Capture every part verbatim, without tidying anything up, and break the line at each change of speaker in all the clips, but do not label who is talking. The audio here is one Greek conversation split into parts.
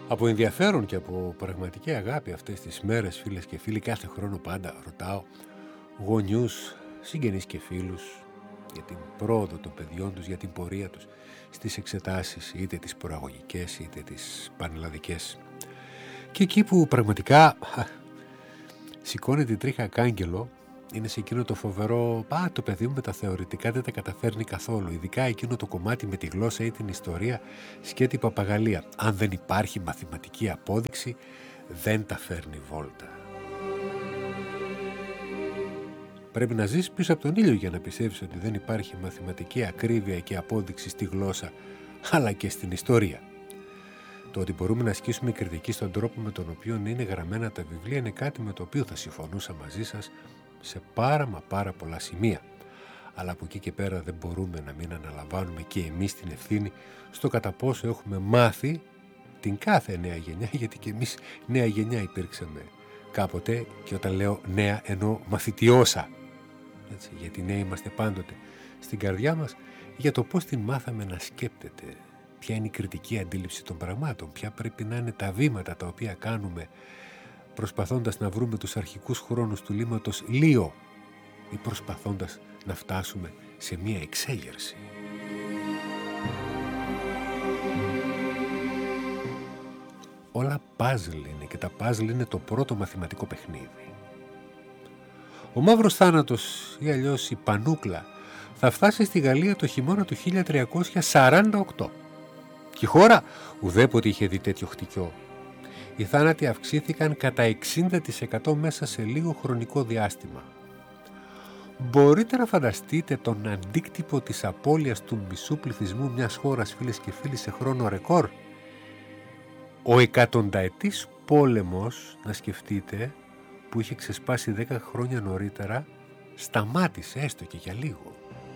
Από ενδιαφέρον και από πραγματική αγάπη αυτές τις μέρες, φίλες και φίλοι, κάθε χρόνο πάντα ρωτάω γονιούς, συγγενείς και φίλους για την πρόοδο των παιδιών τους, για την πορεία τους στις εξετάσεις, είτε τις προαγωγικές είτε τις πανελλαδικές. Και εκεί που πραγματικά α, σηκώνει την τρίχα κάγκελο είναι σε εκείνο το φοβερό «Α, το παιδί μου με τα θεωρητικά δεν τα καταφέρνει καθόλου», ειδικά εκείνο το κομμάτι με τη γλώσσα ή την ιστορία, σκέτη παπαγαλία. Αν δεν υπάρχει μαθηματική απόδειξη, δεν τα φέρνει βόλτα. Πρέπει να ζεις πίσω από τον ήλιο για να πιστεύεις ότι δεν υπάρχει μαθηματική ακρίβεια και απόδειξη στη γλώσσα, αλλά και στην ιστορία. Το ότι μπορούμε να ασκήσουμε κριτική στον τρόπο με τον οποίο είναι γραμμένα τα βιβλία είναι κάτι με το οποίο θα συμφωνούσα μαζί σας σε πάρα μα πάρα πολλά σημεία. Αλλά από εκεί και πέρα δεν μπορούμε να μην αναλαμβάνουμε και εμείς την ευθύνη στο κατά πόσο έχουμε μάθει την κάθε νέα γενιά, γιατί και εμείς νέα γενιά υπήρξαμε κάποτε, και όταν λέω νέα εννοώ μαθητιώσα. Έτσι, γιατί νέοι είμαστε πάντοτε στην καρδιά μας, για το πώς την μάθαμε να σκέπτεται, ποια είναι η κριτική αντίληψη των πραγμάτων, ποια πρέπει να είναι τα βήματα τα οποία κάνουμε προσπαθώντας να βρούμε τους αρχικούς χρόνους του λίμματος Λίο ή προσπαθώντας να φτάσουμε σε μία εξέγερση. Όλα πάζλ είναι και τα πάζλ είναι το πρώτο μαθηματικό παιχνίδι. Ο μαύρος θάνατος ή αλλιώς η πανούκλα θα φτάσει στη Γαλλία το χειμώνα του χίλια τριακόσια σαράντα οκτώ. Και η χώρα ουδέποτε είχε δει τέτοιο χτυκιό. Οι θάνατοι αυξήθηκαν κατά εξήντα τοις εκατό μέσα σε λίγο χρονικό διάστημα. Μπορείτε να φανταστείτε τον αντίκτυπο της απώλειας του μισού πληθυσμού μιας χώρας, φίλες και φίλοι, σε χρόνο ρεκόρ? Ο εκατονταετής πόλεμος, να σκεφτείτε, που είχε ξεσπάσει δέκα χρόνια νωρίτερα, σταμάτησε έστω και για λίγο.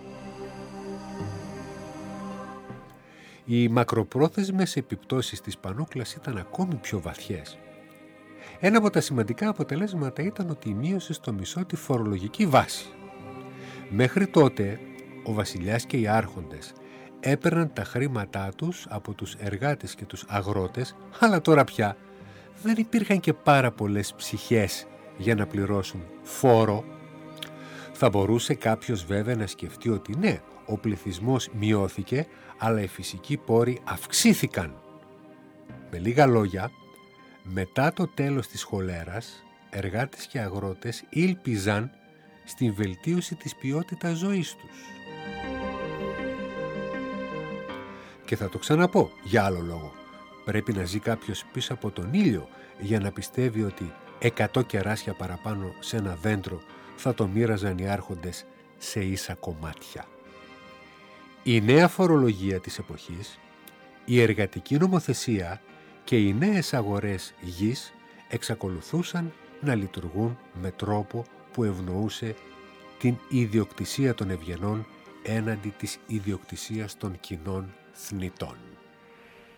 Οι μακροπρόθεσμες επιπτώσεις της πανούκλας ήταν ακόμη πιο βαθιές. Ένα από τα σημαντικά αποτελέσματα ήταν ότι μείωσε στο μισό τη φορολογική βάση. Μέχρι τότε, ο βασιλιάς και οι άρχοντες έπαιρναν τα χρήματά τους από τους εργάτες και τους αγρότες, αλλά τώρα πια δεν υπήρχαν και πάρα πολλές ψυχές για να πληρώσουν φόρο. Θα μπορούσε κάποιος βέβαια να σκεφτεί ότι ναι, ο πληθυσμός μειώθηκε, αλλά οι φυσικοί πόροι αυξήθηκαν. Με λίγα λόγια, μετά το τέλος της χολέρας, εργάτες και αγρότες ήλπιζαν στην βελτίωση της ποιότητας ζωής τους. Και θα το ξαναπώ για άλλο λόγο. Πρέπει να ζει κάποιος πίσω από τον ήλιο για να πιστεύει ότι εκατό κεράσια παραπάνω σε ένα δέντρο θα το μοίραζαν οι άρχοντες σε ίσα κομμάτια. Η νέα φορολογία της εποχής, η εργατική νομοθεσία και οι νέες αγορές γης εξακολουθούσαν να λειτουργούν με τρόπο που ευνοούσε την ιδιοκτησία των ευγενών έναντι της ιδιοκτησίας των κοινών θνητών.